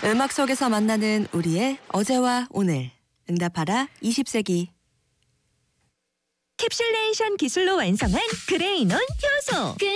음악 속에서 만나는 우리의 어제와 오늘. 응답하라 20세기. 캡슐레이션 기술로 완성한 그레이논 효소.